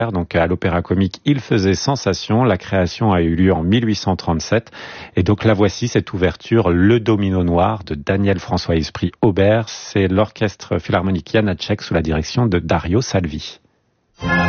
Donc à l'Opéra Comique, il faisait sensation. La création a eu lieu en 1837. Et donc la voici, cette ouverture, Le Domino Noir de Daniel François Esprit Aubert. C'est l'orchestre philharmonique Janáček sous la direction de Dario Salvi.